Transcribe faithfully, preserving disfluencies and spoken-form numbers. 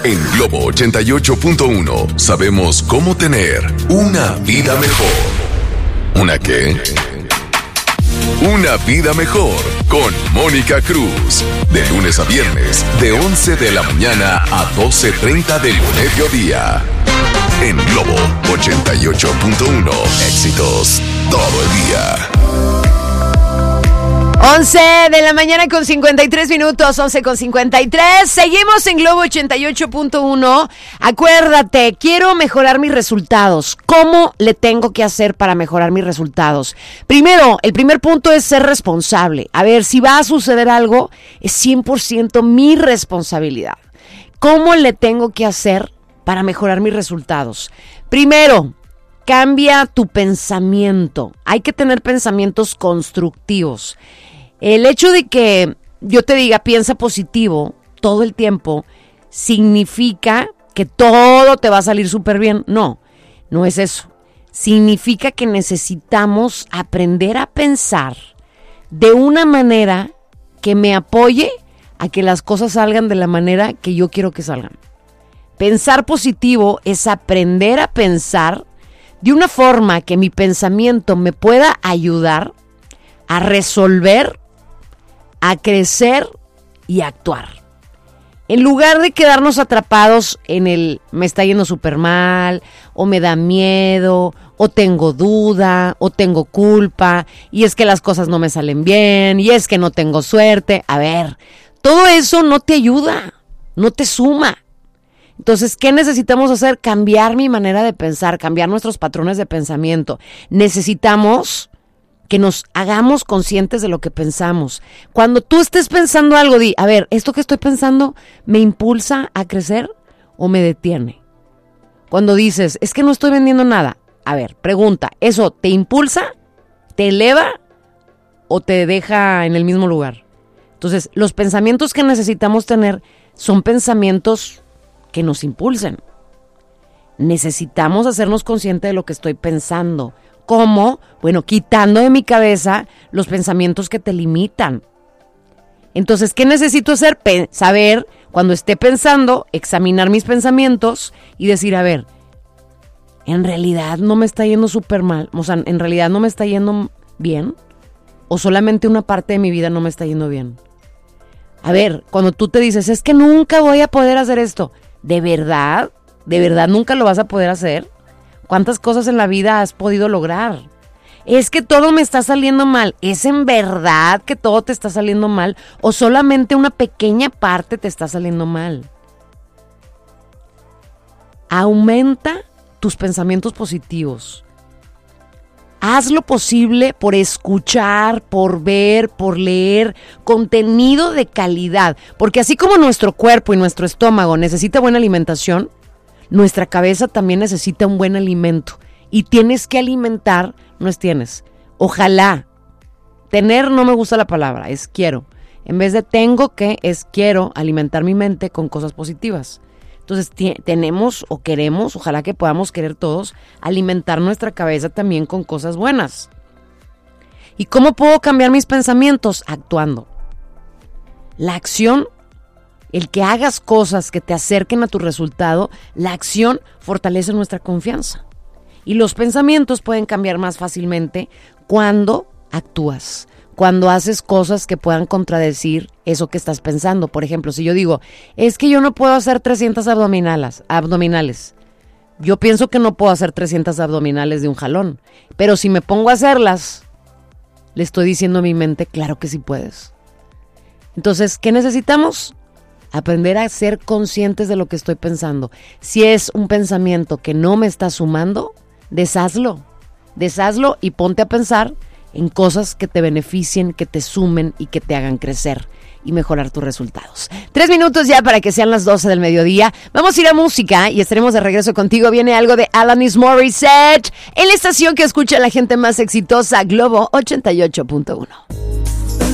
En Globo ochenta y ocho punto uno sabemos cómo tener una vida mejor. ¿Una qué? Una vida mejor con Mónica Cruz. De lunes a viernes, de once de la mañana a doce treinta del mediodía. En Globo ochenta y ocho punto uno, éxitos todo el día. once de la mañana con cincuenta y tres minutos, once con cincuenta y tres. Seguimos en Globo ochenta y ocho punto uno. Acuérdate, quiero mejorar mis resultados. ¿Cómo le tengo que hacer para mejorar mis resultados? Primero, el primer punto es ser responsable. A ver, si va a suceder algo, es cien por ciento mi responsabilidad. ¿Cómo le tengo que hacer para mejorar mis resultados? Primero, cambia tu pensamiento. Hay que tener pensamientos constructivos. El hecho de que yo te diga piensa positivo todo el tiempo significa que todo te va a salir súper bien. No, no es eso. Significa que necesitamos aprender a pensar de una manera que me apoye a que las cosas salgan de la manera que yo quiero que salgan. Pensar positivo es aprender a pensar de una forma que mi pensamiento me pueda ayudar a resolver, a crecer y a actuar. En lugar de quedarnos atrapados en el me está yendo súper mal, o me da miedo, o tengo duda, o tengo culpa, y es que las cosas no me salen bien, y es que no tengo suerte. A ver, todo eso no te ayuda, no te suma. Entonces, ¿qué necesitamos hacer? Cambiar mi manera de pensar, cambiar nuestros patrones de pensamiento. Necesitamos que nos hagamos conscientes de lo que pensamos. Cuando tú estés pensando algo, di, a ver, ¿esto que estoy pensando me impulsa a crecer o me detiene? Cuando dices, es que no estoy vendiendo nada, a ver, pregunta, ¿eso te impulsa, te eleva o te deja en el mismo lugar? Entonces, los pensamientos que necesitamos tener son pensamientos que nos impulsen. Necesitamos hacernos conscientes de lo que estoy pensando. ¿Cómo? Bueno, quitando de mi cabeza los pensamientos que te limitan. Entonces, ¿qué necesito hacer? Pe- saber, cuando esté pensando, examinar mis pensamientos y decir, a ver, ¿en realidad no me está yendo súper mal? O sea, ¿en realidad no me está yendo bien? ¿O solamente una parte de mi vida no me está yendo bien? A ver, cuando tú te dices, es que nunca voy a poder hacer esto, ¿de verdad? ¿De verdad nunca lo vas a poder hacer? ¿Cuántas cosas en la vida has podido lograr? Es que todo me está saliendo mal. ¿Es en verdad que todo te está saliendo mal? ¿O solamente una pequeña parte te está saliendo mal? Aumenta tus pensamientos positivos. Haz lo posible por escuchar, por ver, por leer contenido de calidad. Porque así como nuestro cuerpo y nuestro estómago necesita buena alimentación, nuestra cabeza también necesita un buen alimento. Y tienes que alimentar, no es tienes. Ojalá. Tener no me gusta la palabra, es quiero. En vez de tengo que, es quiero alimentar mi mente con cosas positivas. Entonces t- tenemos o queremos, ojalá que podamos querer todos, alimentar nuestra cabeza también con cosas buenas. ¿Y cómo puedo cambiar mis pensamientos? Actuando. La acción, el que hagas cosas que te acerquen a tu resultado, la acción fortalece nuestra confianza. Y los pensamientos pueden cambiar más fácilmente cuando actúas. Cuando haces cosas que puedan contradecir eso que estás pensando. Por ejemplo, si yo digo, es que yo no puedo hacer trescientas abdominales, abdominales. Yo pienso que no puedo hacer trescientas abdominales de un jalón. Pero si me pongo a hacerlas, le estoy diciendo a mi mente, claro que sí puedes. Entonces, ¿qué necesitamos? Aprender a ser conscientes de lo que estoy pensando. Si es un pensamiento que no me está sumando, deshazlo. Deshazlo y ponte a pensar en cosas que te beneficien, que te sumen y que te hagan crecer y mejorar tus resultados. Tres minutos ya para que sean las doce del mediodía. Vamos a ir a música y estaremos de regreso contigo. Viene algo de Alanis Morissette en la estación que escucha a la gente más exitosa, Globo ochenta y ocho punto uno.